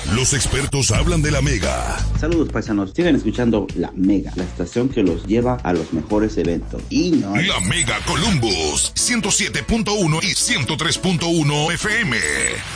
Los expertos hablan de la Mega. Saludos, paisanos. Sigan escuchando La Mega, la estación que los lleva a los mejores eventos. Y no... La Mega Columbus, 107.1 y 103.1 FM.